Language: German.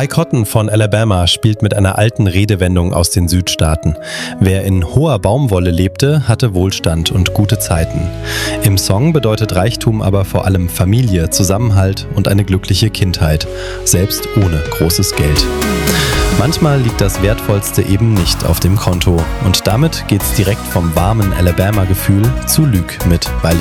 High Cotton von Alabama spielt mit einer alten Redewendung aus den Südstaaten. Wer in hoher Baumwolle lebte, hatte Wohlstand und gute Zeiten. Im Song bedeutet Reichtum aber vor allem Familie, Zusammenhalt und eine glückliche Kindheit, selbst ohne großes Geld. Manchmal liegt das Wertvollste eben nicht auf dem Konto und damit geht's direkt vom warmen Alabama-Gefühl zu Lüg mit Weil